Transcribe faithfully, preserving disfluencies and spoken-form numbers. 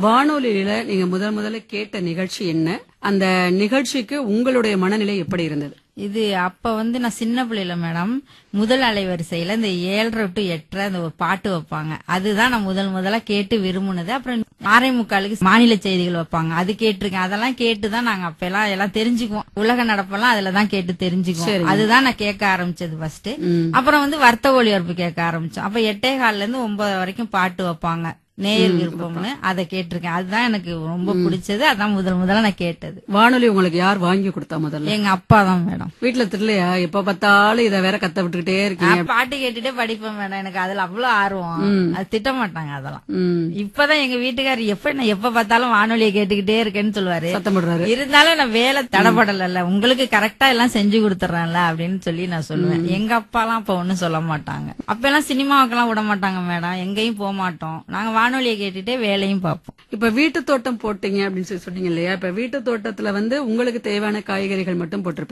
வானொலியில நீங்க முதல் முதல்ல கேட்ட நிகழ்ச்சி என்ன? அந்த நிகழ்ச்சிக்கு உங்களுடைய மனநிலை எப்படி இருந்தது? இது அப்ப வந்து நான் சின்ன பிள்ளைல மேடம் முதல் அலைவரிசையில இந்த ஏழரை டு எட்டரை அந்த ஒரு பாட்டு வைப்பாங்க. அதுதான் நான் முதல் முதல்ல கேட்டு விரும்புனது. அப்புறம் ஆறே முக்காலுக்கு மாநில செய்திகள் வைப்பாங்க, அது கேட்டிருக்கேன். அதெல்லாம் கேட்டுதான் நாங்க அப்ப எல்லாம் எல்லாம் தெரிஞ்சுக்குவோம். உலக நடப்பெல்லாம் அதுலதான் கேட்டு தெரிஞ்சுக்குவோம். அதுதான் நான் கேட்க ஆரம்பிச்சது ஃபர்ஸ்ட். அப்புறம் வந்து வர்த்தக ஒளிபரப்பு கேட்க ஆரம்பிச்சோம். அப்ப எட்டே கால்ல இருந்து ஒன்பது வரைக்கும் பாட்டு வைப்பாங்க, நேயர் விருப்பம்னு. அதை கேட்டிருக்கேன். அதுதான் எனக்கு ரொம்ப பிடிச்சது. அதான் முதல் முதல்ல நான் கேட்டது. வானொலி உங்களுக்கு யார் வாங்கி கொடுத்தா முதல்ல? எங்க அப்பா தான் மேடம். வீட்டுல திரலையா? எப்ப பார்த்தாலும் இத வேற கத்த விட்டுக்கிட்டே இருக்கீங்க. பாட்டு கேட்டுட்டே படிப்பேன் மேடம். எனக்கு அதுல அவ்வளவு ஆர்வம். அது திட்ட மாட்டாங்க அதெல்லாம். இப்பதான் எங்க வீட்டுக்காரர் எப்ப நான் எப்ப பார்த்தாலும் வானொலியை கேட்டுக்கிட்டே இருக்கேன்னு சொல்லுவாரு, சத்தம் போடுறாரு. இருந்தாலும் நான் வேலை தடப்படல, உங்களுக்கு கரெக்டா எல்லாம் செஞ்சு கொடுத்துறேன்ல அப்படின்னு சொல்லி நான் சொல்லுவேன். எங்க அப்பா எல்லாம் அப்ப ஒண்ணும் சொல்ல மாட்டாங்க. அப்ப எல்லாம் சினிமாவுக்கெல்லாம் விட மாட்டாங்க மேடம். எங்கேயும் போக மாட்டோம். நாங்க வானொலியை கேட்டுட்டே வேலையும் பார்ப்போம். இப்ப வீட்டு தோட்டம் போட்டீங்க அப்படின்னு சொல்லி சொன்னீங்க இல்லையா? இப்ப வீட்டு தோட்டத்துல வந்து உங்களுக்கு தேவையான காய்கறிகள் மட்டும் போட்டிருப்பீங்க.